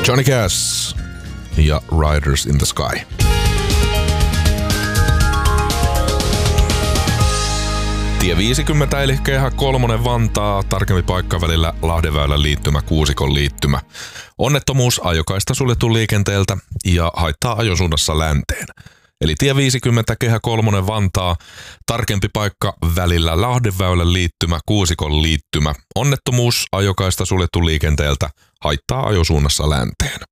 Johnny Cash ja Riders in the Sky. Tie 50 eli Kehä 3 Vantaa, tarkempi paikka välillä Lahdenväylän liittymä, Kuusikon liittymä. Onnettomuus ajokaista suljetun liikenteeltä ja haittaa ajosuunnassa länteen. Eli tie 50 Kehä 3 Vantaa, tarkempi paikka välillä Lahdenväylän liittymä, Kuusikon liittymä. Onnettomuus ajokaista suljetun liikenteeltä, haittaa ajosuunnassa länteen.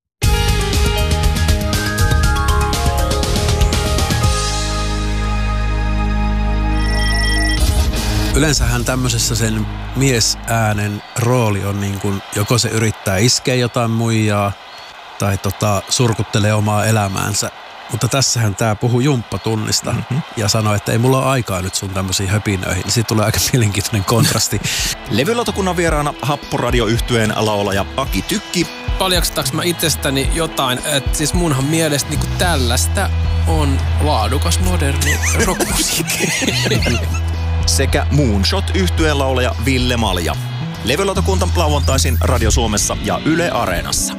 Yleensähän tämmöisessä sen miesäänen rooli on niin kuin, joko se yrittää iskeä jotain muijaa tai surkuttelee omaa elämäänsä. Mutta tässähän tää puhuu jumppatunnista ja sanoi, että ei mulla ole aikaa nyt sun tämmöisiin höpinöihin. Niin siitä tulee aika mielenkiintoinen kontrasti. Levylautakunnan vieraana Happoradio-yhtyeen laulaja Aki Tykki. Paljastaks mä itsestäni jotain, että siis munhan mielestä niinku tällaista on laadukas moderni rockmusiikki. Sekä Moonshot-yhtyeen laulaja Ville Malja. Levylautakunta lauantaisin Radio Suomessa ja Yle Areenassa.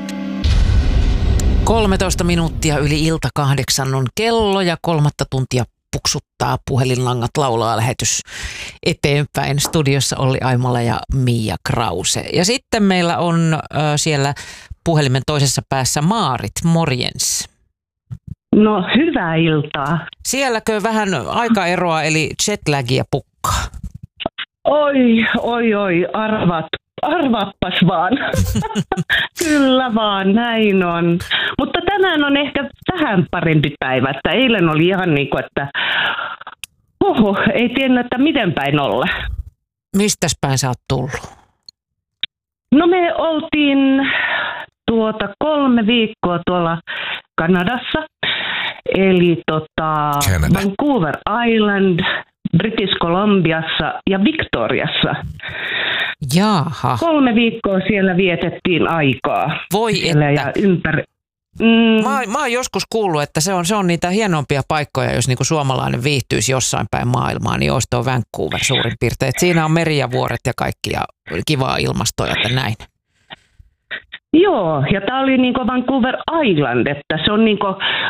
13 minuuttia yli ilta 8 on kello ja 3 tuntia puksuttaa puhelinlangat laulaa lähetys eteenpäin. Studiossa Olli Aimola ja Mia Krause. Ja sitten meillä on siellä puhelimen toisessa päässä Maarit, morjens. No hyvää iltaa. Sielläkö vähän aikaeroa eli jetlagia pukkaa? Oi, arvaappas vaan. Kyllä vaan, näin on. Mutta tänään on ehkä vähän parempi päivä. Että eilen oli ihan niin kuin, että ei tiennyt, että miten päin olla. Mistäs päin sä oot tullut? No me oltiin 3 viikkoa tuolla Kanadassa. Eli Vancouver Island, British Columbiassa ja Victoriassa. Jaha. 3 viikkoa siellä vietettiin aikaa. Voi siellä että. Ja ympäri. Mä oon joskus kuullut, että se on niitä hienompia paikkoja, jos niinku suomalainen viihtyisi jossain päin maailmaa, niin olisi tuo Vancouver suurin piirtein. Et siinä on meri ja vuoret ja kaikki ja kivaa ilmastoa ja näin. Joo, ja tämä oli niinku Vancouver Island, että se on niinku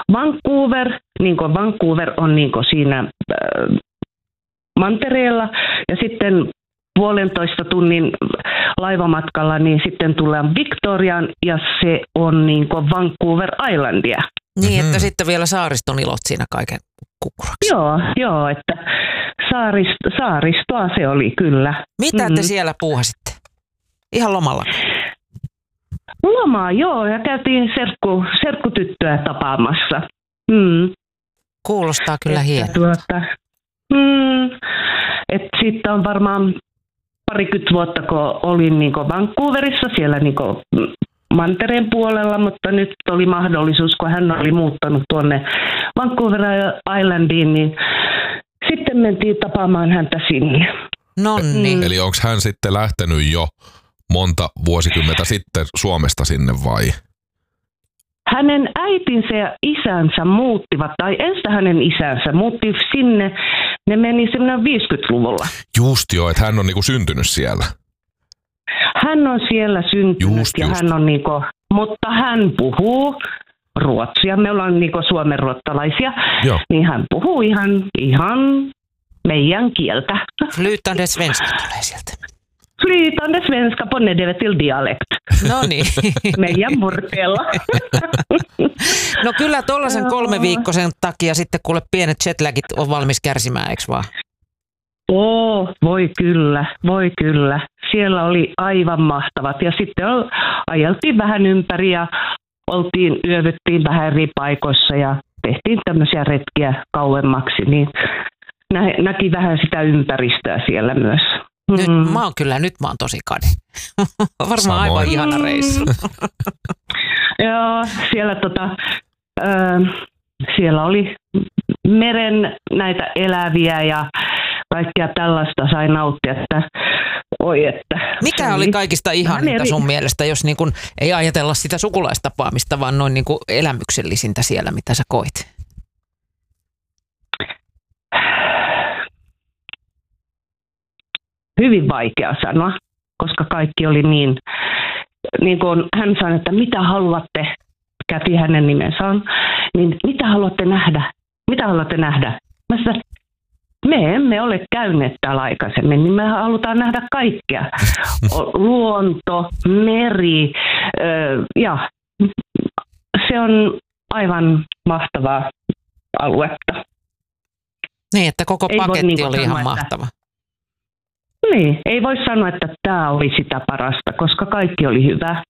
Vancouver on niinku siinä mantereella ja sitten 1,5 tunnin laivamatkalla, niin sitten tullaan Victoriaan ja se on niinku Vancouver Islandia. Niin, että sitten vielä saariston ilot siinä kaiken kukkuraksi. Joo, että saaristoa se oli kyllä. Mitä te siellä puuhasitte? Ihan lomalla? Lomaa, joo, ja käytiin serkkutyttöä tapaamassa. Kuulostaa kyllä hienolta. Sitten on varmaan 20 vuotta, kun olin niinku Vancouverissa siellä niinku mantereen puolella, mutta nyt oli mahdollisuus, kun hän oli muuttanut tuonne Vancouver Islandiin, niin sitten mentiin tapaamaan häntä sinne. Nonni. Eli onko hän sitten lähtenyt jo monta vuosikymmentä sitten Suomesta sinne vai? Hänen äitinsä ja isänsä muuttivat, tai ensin hänen isänsä muutti sinne, ne meni semmoinen 50-luvulla. Just joo, että hän on niinku syntynyt siellä. Hän on siellä syntynyt Just. hän on niinku, mutta hän puhuu ruotsia, me ollaan niinku suomenruottalaisia, niin hän puhuu ihan meidän kieltä. Flytande svenska tulee sieltä. Flytande svenska på nedvetil dialekt. No niin. Meidän murteella. No kyllä tollaisen 3 viikkoisen takia sitten kuule pienet jetlagit on valmis kärsimään, eikö vaan? Voi kyllä. Siellä oli aivan mahtavat ja sitten ajeltiin vähän ympäri ja yövyttiin vähän eri paikoissa ja tehtiin tämmöisiä retkiä kauemmaksi, niin näki vähän sitä ympäristöä siellä myös. Nyt mä oon tosi kade. Varmaan Samoin. Aivan ihana reissu. Joo, siellä oli meren näitä eläviä ja kaikkea tällaista sai nauttia, että Mikä oli kaikista ihaninta sun mielestä, jos niin kun ei ajatella sitä sukulaistapaamista, vaan noin niin kuin elämyksellisintä siellä, mitä sä koit? Hyvin vaikea sanoa, koska kaikki oli niin niin kun hän sanoi, että mitä haluatte, Käti hänen nimensä on, niin mitä haluatte nähdä? Mitä haluatte nähdä? Mä sanoin, me emme ole käyneet täällä aikaisemmin, niin me halutaan nähdä kaikkea. Luonto, meri, ja se on aivan mahtavaa aluetta. Niin, että koko Ei paketti oli ihan mahtava. Niin, ei voi sanoa, että tämä oli sitä parasta, koska kaikki oli hyvä.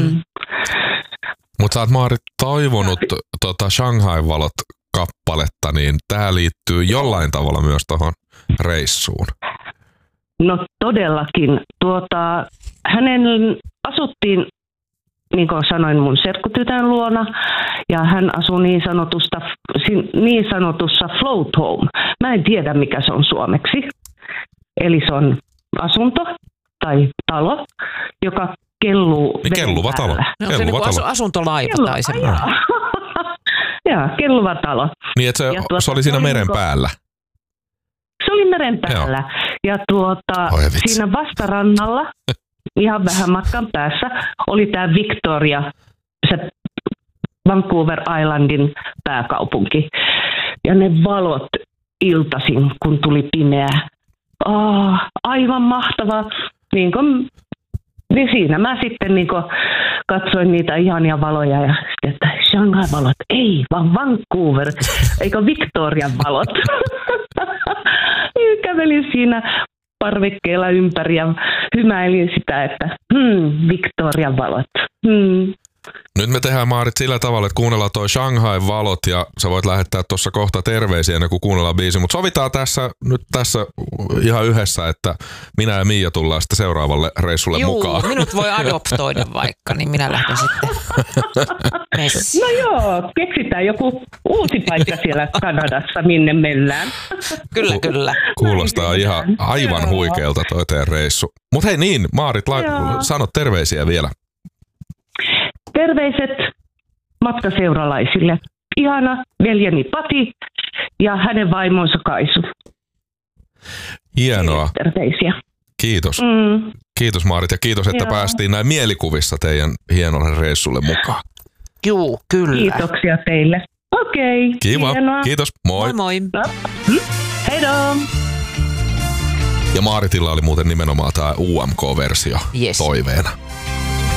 Mutta sä oot Maarit toivonut Shanghai-valot kappaletta, niin tää liittyy jollain tavalla myös tuohon reissuun. No todellakin. Hänen asuttiin, niin kuin sanoin, mun serkkutytön luona, ja hän asui niin sanotussa float home. Mä en tiedä, mikä se on suomeksi. Eli se on asunto tai talo, joka kelluu kelluva talo. No, se niin kuin asuntolaiva tai semmoinen. Joo, kelluva talo. Niin, että se oli siinä meren päällä. Se oli meren päällä. Ja siinä vastarannalla, ihan vähän matkan päässä, oli tämä Victoria, se Vancouver Islandin pääkaupunki. Ja ne valot iltaisin, kun tuli pimeää. Aivan mahtavaa. Niin siinä mä sitten katsoin niitä ihania valoja ja sitten, että Shanghai-valot, ei, vaan Vancouver, eikö Victorian valot. Kävelin siinä parvekkeella ympäri ja hymäilin sitä, että Victorian valot. Nyt me tehdään, Maarit, sillä tavalla, että kuunnellaan toi Shanghai-valot ja sä voit lähettää tuossa kohta terveisiä ennen kuin kuunnellaan biisi. Mutta sovitaan tässä ihan yhdessä, että minä ja Miia tullaan sitten seuraavalle reissulle mukaan. Minut voi adoptoida vaikka, niin minä lähden sitten messiin. No joo, keksitään joku uusi paikka siellä Kanadassa, minne mennään. Kyllä. Kuulostaa ihan aivan huikealta toi teidän reissu. Mutta hei niin, Maarit, sano terveisiä vielä. Terveiset matkaseuralaisille. Ihana veljeni Pati ja hänen vaimonsa Kaisu. Hienoa. Terveisiä. Kiitos. Kiitos Maarit ja kiitos, että päästiin näin mielikuvissa teidän hienolle reissulle mukaan. Juu, kyllä. Kiitoksia teille. Okei. Kiva. Hienoa. Kiitos. Moi. Moi. Heidoo. Ja Maaritilla oli muuten nimenomaan tämä UMK-versio toiveena.